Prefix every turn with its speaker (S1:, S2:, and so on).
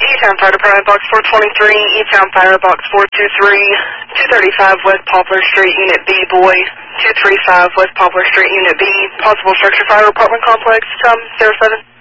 S1: E-Town Fire Department, Box 423, E-Town Fire, Box 423, 235 West Poplar Street, Unit B, boy. 235 West Poplar Street, Unit B, possible structure fire apartment complex, 07.